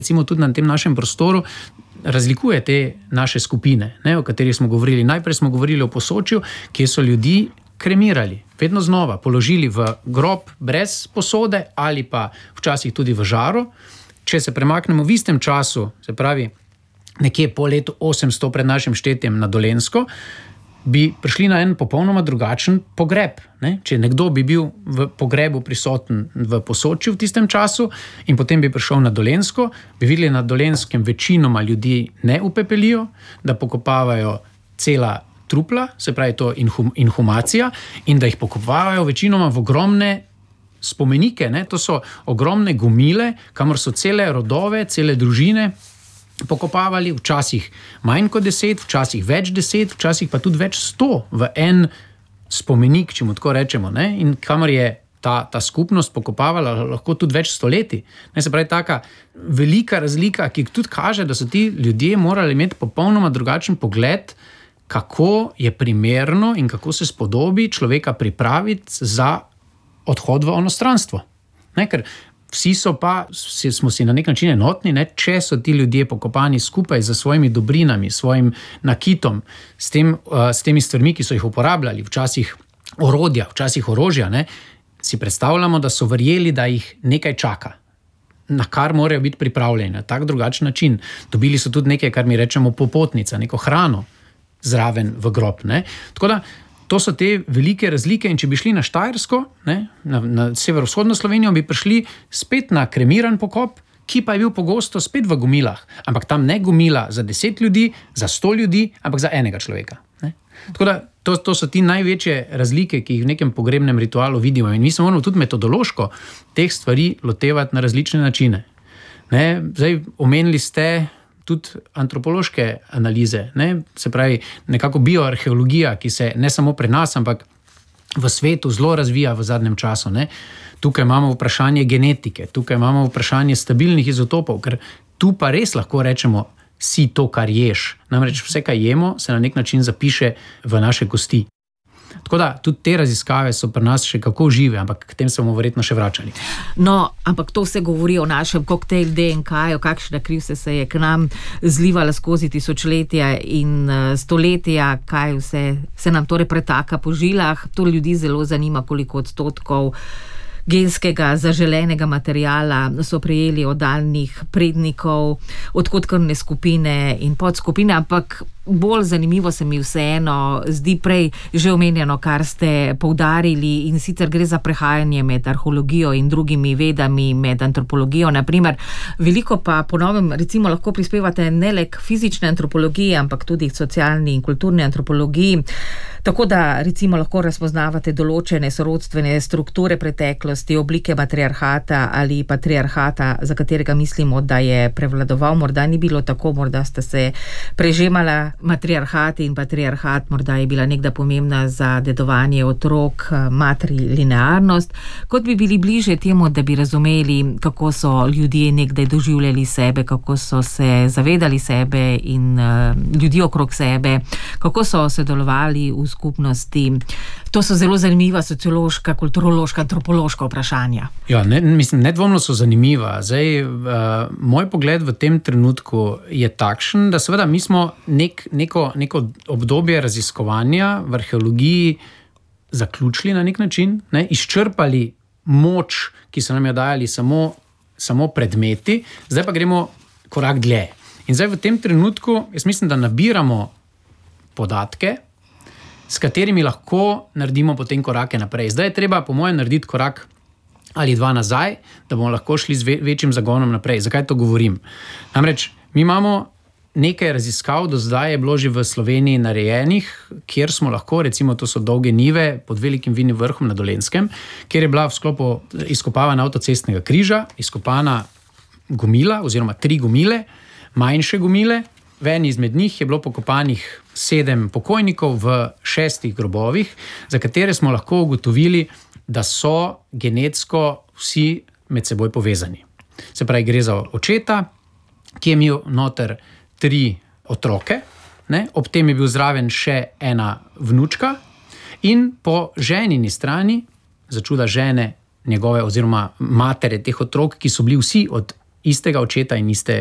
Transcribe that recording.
recimo tudi na tem našem prostoru razlikuje te naše skupine, ne, o katerih smo govorili. Najprej smo govorili o Posočju, kjer so ljudi kremirali, vedno znova, položili v grob brez posode ali pa včasih tudi v žaru. Če se premaknemo v istem času, se pravi nekje po letu 800 pred našim štetjem na Dolenjsko, bi prišli na en popolnoma drugačen pogreb. Ne? Če nekdo bi bil v pogrebu prisoten v Posočju v tistem času in potem bi prišel na Dolenjsko, bi videli na Dolenjskem večinoma ljudi ne upepelijo, da pokopavajo cela trupla, se pravi to inhumacija, in da jih pokopavajo večinoma v ogromne spomenike. Ne? To so ogromne gomile, kamor so cele rodove, cele družine pokopavali, včasih manj kot 10, včasih več 10, včasih pa tudi več 100 v en spomenik, če mu tako rečemo, ne? In kamor je ta skupnost pokopavala lahko tudi več stoletij. Ne, se pravi, taka velika razlika, ki tudi kaže, da so ti ljudje morali imeti popolnoma drugačen pogled, kako je primerno in kako se spodobi človeka pripraviti za odhod v onostranstvo. Ne, ker vsi smo si na nek način enotni, ne, če so ti ljudje pokopani skupaj z svojimi dobrinami, svojim nakitom, s temi stvarmi, ki so jih uporabljali, včasih orodja, včasih orožja, ne, si predstavljamo, da so verjeli, da jih nekaj čaka, na kar morajo biti pripravljeni, na tak drugačen način. Dobili so tudi nekaj, kar mi rečemo popotnica, neko hrano zraven v grob. Ne. Tako da to so te velike razlike in če bi šli na Štajersko, ne, na severovzhodno Slovenijo, bi prišli spet na kremiran pokop, ki pa je bil pogosto spet v gomilah. Ampak tam ne gomila za 10 ljudi, za 100 ljudi, ampak za enega človeka. Ne. Tako da to so ti največje razlike, ki jih v nekem pogrebnem ritualu vidimo. In mi se moramo tudi metodološko teh stvari lotevati na različne načine. Ne. Zdaj, omenili ste tudi antropološke analize, ne? Se pravi nekako bioarheologija, ki se ne samo pri nas, ampak v svetu zelo razvija v zadnjem času. Ne? Tukaj imamo vprašanje genetike, tukaj imamo vprašanje stabilnih izotopov, ker tu pa res lahko rečemo, si to, kar ješ. Namreč vse, kar jemo, se na nek način zapiše v naše kosti. Tako da tudi te raziskave so pri nas še kako žive, ampak k tem se bomo verjetno še vračali. No, ampak to vse govori o našem koktejl DNK-ju, kakšna kriv se je k nam zlivala skozi tisočletja in stoletja, kaj vse se nam torej pretaka po žilah. To ljudi zelo zanima, koliko odstotkov genskega zaželenega materiala so prejeli od daljnih prednikov, odkot krvne skupine in podskupine, ampak bolj zanimivo se mi vseeno zdi prej že omenjeno, kar ste poudarili, in sicer gre za prehajanje med arheologijo in drugimi vedami, med antropologijo. Naprimer, veliko pa po novem recimo lahko prispevate ne le k fizični antropologiji, ampak tudi k socialni in kulturni antropologiji. Tako da recimo lahko razpoznavate določene sorodstvene strukture preteklosti, oblike matriarhata ali patriarhata, za katerega mislimo, da je prevladoval. Morda ni bilo tako, morda sta se prežemala matriarhat in patriarhat, morda je bila nekdaj pomembna za dedovanje otrok matrilinearnost, kot bi bili bliže temu, da bi razumeli, kako so ljudje nekdaj doživljali sebe, kako so se zavedali sebe in ljudi okrog sebe, kako so sodelovali v skupnosti. To so zelo zanimiva sociološka, kulturološka, antropološka vprašanja. Ja, nedvomno so zanimiva. Zdaj, moj pogled v tem trenutku je takšen, da seveda mi smo neko obdobje raziskovanja v arheologiji zaključili na nek način, ne, izčrpali moč, ki so nam jo dajali samo predmeti, zdaj pa gremo korak dlje. In zdaj v tem trenutku, jaz mislim, da nabiramo podatke, s katerimi lahko naredimo potem korake naprej. Zdaj je treba, po mojem, narediti korak ali dva nazaj, da bomo lahko šli z večjim zagonom naprej. Zakaj to govorim? Namreč, mi imamo nekaj raziskav, do zdaj je bilo že v Sloveniji narejenih, kjer smo lahko, recimo to so Dolge Nive pod Velikim Vinim vrhom na Dolenjskem, kjer je bila v sklopu izkopavanja avtocestnega križa, izkopana gomila oziroma 3 gomile, manjše gomile. V eni izmed njih je bilo pokopanih 7 pokojnikov v 6 grobovih, za katere smo lahko ugotovili, da so genetsko vsi med seboj povezani. Se pravi, gre za očeta, ki je imel noter 3 otroke, ne? Ob tem je bil zraven še ena vnučka in po ženini strani, za čuda žene njegove oziroma matere teh otrok, ki so bili vsi od istega očeta in iste